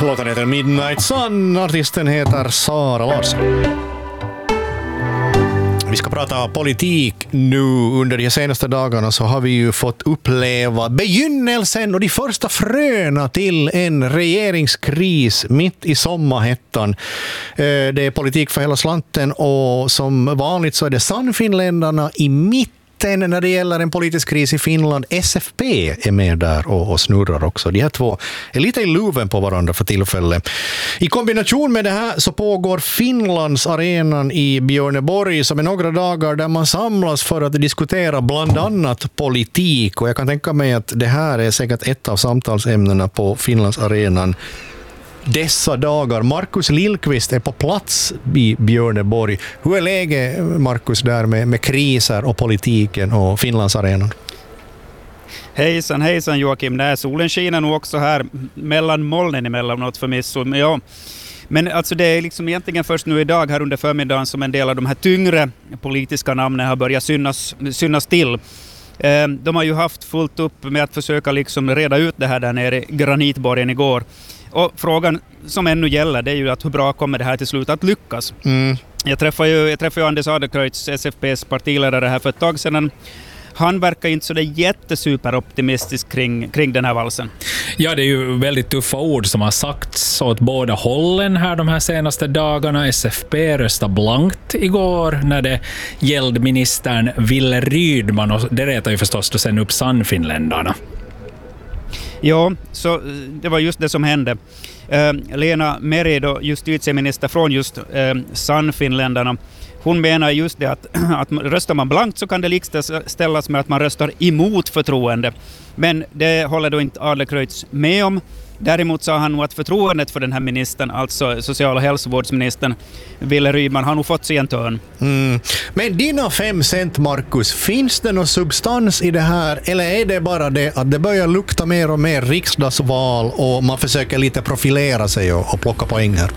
Låten heter Midnight Sun, artisten heter Sara Larsson. Vi ska prata politik nu. Under de senaste dagarna så har vi ju fått uppleva begynnelsen och de första fröna till en regeringskris mitt i sommarhettan. Det är politik för hela slanten och som vanligt så är det Sannfinländarna i mitten när det gäller en politisk kris i Finland. SFP är med där och snurrar också. De här två är lite i luven på varandra för tillfället. I kombination med det här så pågår Finlands arenan i Björneborg som är några dagar där man samlas för att diskutera bland annat politik. Och jag kan tänka mig att det här är säkert ett av samtalsämnena på Finlands arenan dessa dagar. Markus Lillqvist är på plats i Björneborg. Hur är läget, Markus, där med kriser och politiken och Finlandsarenan? Hejsan Joakim. Nej, solen skiner nog också här mellan molnen emellanåt förvisso. Ja. Men alltså det är liksom egentligen först nu idag här under förmiddagen som en del av de här tyngre politiska namnen har börjat synas till. De har ju haft fullt upp med att försöka liksom reda ut det här där nere i Granitborgen igår. Och frågan som ännu gäller det är ju att hur bra kommer det här till slut att lyckas. Jag träffade ju Anders Adlercreutz, SFP:s partiledare här för ett tag sedan. Han verkar inte så jättesuperoptimistisk kring den här valsen. Ja, det är ju väldigt tuffa ord som har sagts åt båda hållen här de här senaste dagarna. SFP röstade blankt igår när det gällde ministern Wille Rydman, och det retar ju förstås då sen upp Sannfinländarna. Ja, så det var just det som hände. Lena Meri, då, justitieminister från just Sannfinländarna, hon menar just det att röstar man blankt så kan det likställas med att man röstar emot förtroende. Men det håller då inte Adlercreutz med om. Däremot sa han nog att förtroendet för den här ministern, alltså social- och hälsovårdsministern Wille Rydman, har nog fått sig en törn. Men dina 5 cent, Markus, finns det någon substans i det här, eller är det bara det att det börjar lukta mer och mer riksdagsval och man försöker lite profilera sig och plocka poäng här?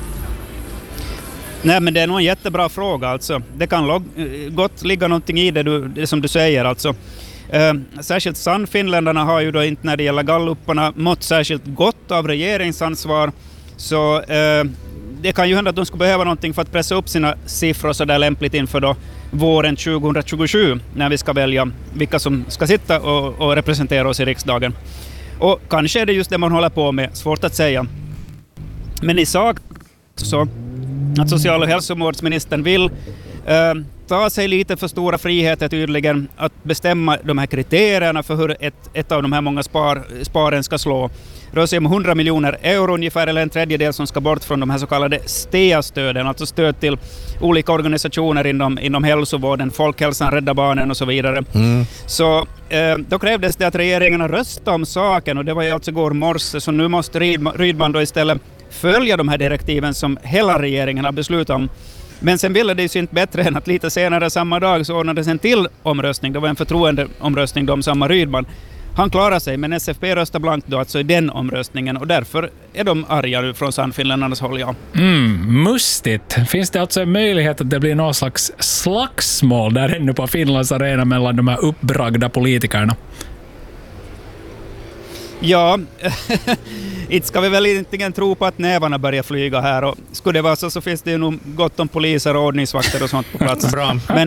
Nej, men det är nog en jättebra fråga. Alltså. Det kan gott ligga någonting i det som du säger. Alltså. Särskilt Sannfinländarna har ju då inte när det gäller galluparna mått särskilt gott av regeringsansvar. Så det kan ju hända att de skulle behöva någonting för att pressa upp sina siffror så där lämpligt inför då våren 2027 när vi ska välja vilka som ska sitta och representera oss i riksdagen. Och kanske är det just det man håller på med, svårt att säga. Men i sak så att social- och hälsovårdsministern vill ta sig lite för stora friheter tydligen att bestämma de här kriterierna för hur ett av de här många sparen ska slå. Det rör sig om 100 miljoner euro ungefär, eller en tredjedel som ska bort från de här så kallade STEA-stöden, alltså stöd till olika organisationer inom hälsovården, Folkhälsan, Rädda Barnen och så vidare. Så då krävdes det att regeringen röstade om saken, och det var ju alltså igår morse, så nu måste Rydman då istället följa de här direktiven som hela regeringen har beslutat om. Men sen ville det ju inte bättre än att lite senare samma dag så ordnades en till omröstning. Det var en förtroendeomröstning om samma Rydman. Han klarar sig, men SFP röstar blankt då alltså i den omröstningen, och därför är de arga nu från Sannfinländarnas håll, ja. Mustigt. Finns det alltså en möjlighet att det blir någon slags slagsmål där ännu på Finlands arena mellan de här uppbragda politikerna? Ja, inte ska vi väl egentligen tro på att nävarna börjar flyga här, och skulle det vara så finns det ju nog gott om poliser och ordningsvakter och sånt på plats. Bra. Men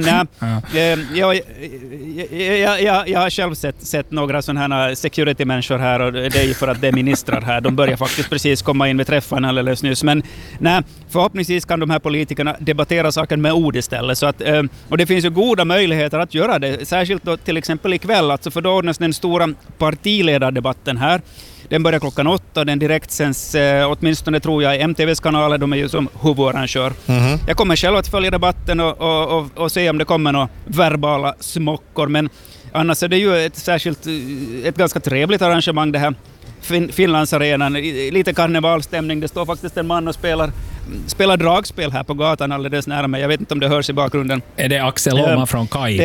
jag har själv sett några sådana här security-människor här, och det är ju för att det är ministrar här. De börjar faktiskt precis komma in vid träffen alldeles nyss. Men nej, förhoppningsvis kan de här politikerna debattera saken med ord istället. Så att, och det finns ju goda möjligheter att göra det, särskilt då till exempel ikväll, alltså för då ordnas den stora partiledardebatten här. Den börjar 8:00, den direktsänds åtminstone tror jag i MTVs kanaler, de är ju som huvudarrangör. Jag kommer själv att följa debatten och se om det kommer några verbala smockor, men annars är det ju ett ganska trevligt arrangemang det här. Finlandsarenan, lite karnevalstämning. Det står faktiskt en man och spelar dragspel här på gatan alldeles nära mig. Jag vet inte om det hörs i bakgrunden. Är det Axel Åhman från Kaj?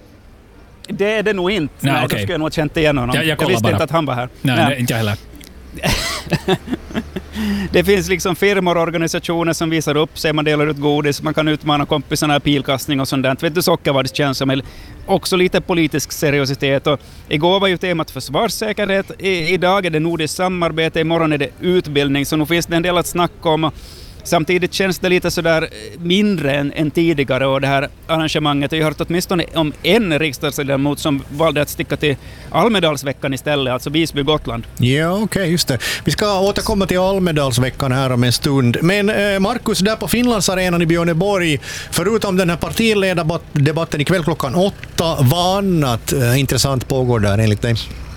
Det är det nog inte. Nej, okay. Då skulle jag nog känt igen honom. Jag visste bara. Inte att han var här. Nej. Inte jag heller. Det finns liksom firmor och organisationer som visar upp sig, man delar ut godis, man kan utmana kompisarna i pilkastning och sånt där. Vet du, sockervadskänsla, också lite politisk seriositet. Och igår var ju temat försvarssäkerhet, idag är det nordiskt samarbete, imorgon är det utbildning, så nu finns det en del att snacka om. Samtidigt känns det lite sådär mindre än tidigare och det här arrangemanget. Jag har hört åtminstone om en riksdagsledamot som valde att sticka till Almedalsveckan istället, alltså Visby, Gotland. Ja, okej, just det. Vi ska återkomma till Almedalsveckan här om en stund. Men Markus, där på Finlandsarenan i Björneborg, förutom den här partiledardebatten ikväll klockan 8, vad annat intressant pågår där enligt dig?